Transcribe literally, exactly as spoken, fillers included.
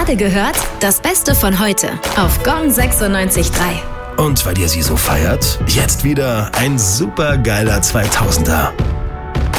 gerade gehört? Das Beste von heute auf Gong sechsundneunzig Komma drei. Und weil ihr sie so feiert, jetzt wieder ein super geiler zweitausender.